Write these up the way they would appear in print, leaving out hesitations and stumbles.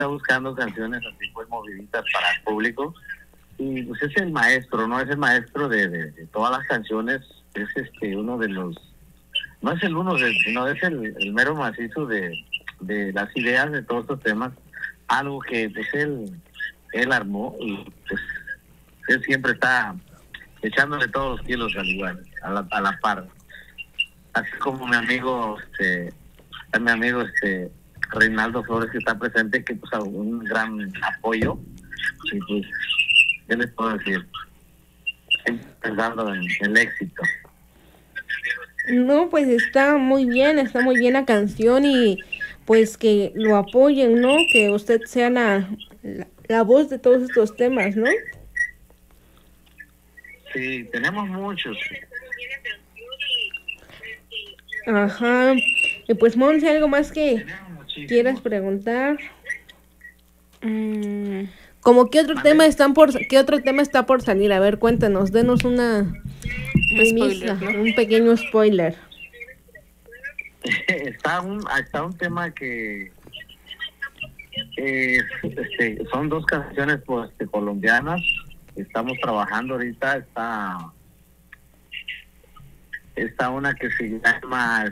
está buscando canciones así pues moviditas para el público. Y pues es el maestro, ¿no? Es el maestro de todas las canciones. Es uno de los, no es el uno, sino es el mero macizo de las ideas de todos estos temas. Algo que pues él armó y pues él siempre está echándole todos los kilos al igual, a la par. Así como mi amigo Reinaldo Flores, que está presente, que pues un gran apoyo. Y pues, ¿qué les puedo decir? Pensando en el éxito. No, pues está muy bien la canción y pues que lo apoyen, ¿no? Que usted sea la voz de todos estos temas, ¿no? Sí, tenemos muchos. Ajá. Y pues, Monse, ¿algo más que Tenemos quieras muchísimos. preguntar? Mm, Como qué otro tema ¿Mande? qué otro tema está por salir? A ver, cuéntanos, denos una un primicia, spoiler, ¿no? un pequeño spoiler. Está un tema que son dos canciones pues, colombianas. Estamos trabajando ahorita. Está una que se llama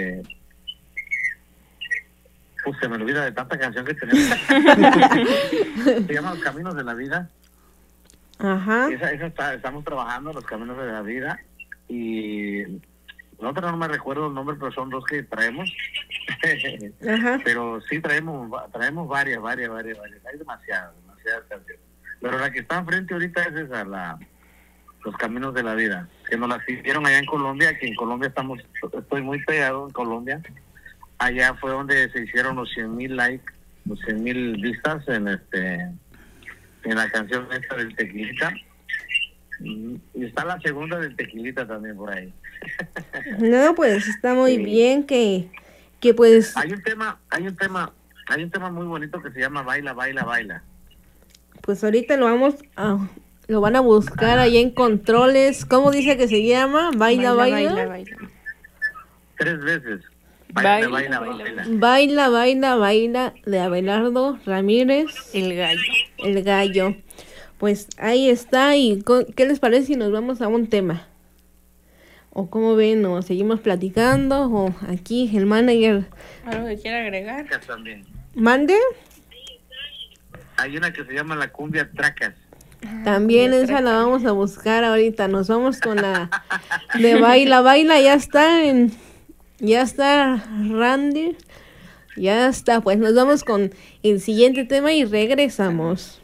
pues se me olvida de tanta canción que tenemos. Se llama Los Caminos de la Vida. Ajá. Estamos trabajando Los Caminos de la Vida. Y la otra no me recuerdo el nombre, pero son dos que traemos. Ajá. Pero sí traemos varias. Hay demasiadas canciones. Pero la que está enfrente ahorita es esa, Los Caminos de la Vida, que nos la hicieron allá en Colombia, que en Colombia estoy muy pegado en Colombia. Allá fue donde se hicieron los 100,000 likes, los 100,000 vistas en la canción esta del Tequilita. Y está la segunda del Tequilita también por ahí. No, pues está muy Sí. bien que pues, Hay un tema muy bonito que se llama Baila, Baila, Baila. pues ahorita lo van a buscar ahí en controles. ¿Cómo dice que se llama? Baila, baila. baila. 3 veces. Baila, Baila, baila, baila. Baila, baila, baila de Abelardo Ramírez, El gallo. el gallo. Pues ahí está. ¿Y qué les parece si nos vamos a un tema? ¿O cómo ven? ¿O seguimos platicando? ¿O aquí el manager ¿Algo que quiera agregar? Tracas también. mande? Hay una que se llama la cumbia Tracas. También esa la vamos a buscar ahorita. Nos vamos con la de Baila, Baila. Ya está Randy. Ya está. Pues nos vamos con el siguiente tema y regresamos.